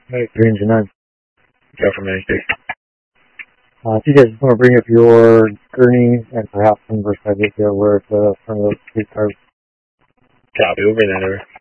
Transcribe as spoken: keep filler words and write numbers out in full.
Hey, three engine nine. Go from anything. Uh, if you guys just want to bring up your gurney and perhaps some Versailles here where it's uh, from those three cars. Copy, we'll bring that over.